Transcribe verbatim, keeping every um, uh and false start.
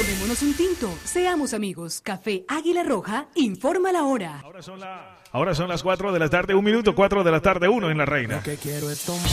Tomémonos un tinto, seamos amigos. Café Águila Roja, informa la hora. Ahora son, la, ahora son las cuatro de la tarde, un minuto, cuatro de la tarde, uno en La Reina. Lo que quiero es tomar.